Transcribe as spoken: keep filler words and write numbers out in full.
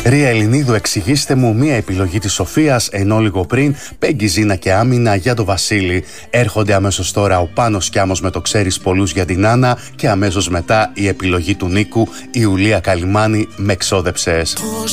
Ρία Ελληνίδου, εξηγήστε μου μία επιλογή της Σοφίας, ενώ λίγο πριν Πέγγι, Ζήνα και Άμυνα για το Βασίλη. Έρχονται αμέσως τώρα ο Πάνος Κιάμος με το ξέρεις πολλούς για την Άννα και αμέσως μετά η επιλογή του Νίκου, η Ιουλία Καλυμάνη με Ξόδεψες.